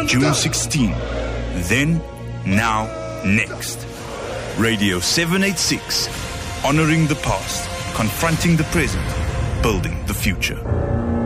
June 16. Then, now, next. Radio 786. Honoring the past, confronting the present, building the future.